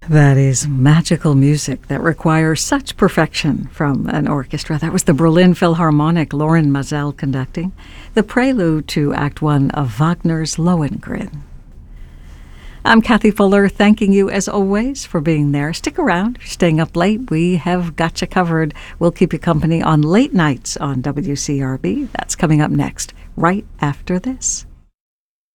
That is magical music that requires such perfection from an orchestra. That was the Berlin Philharmonic, Loren Maazel conducting, the prelude to Act One of Wagner's Lohengrin. I'm Kathy Fuller, thanking you as always for being there. Stick around, staying up late. We have got you covered. We'll keep you company on late nights on WCRB. That's coming up next, right after this.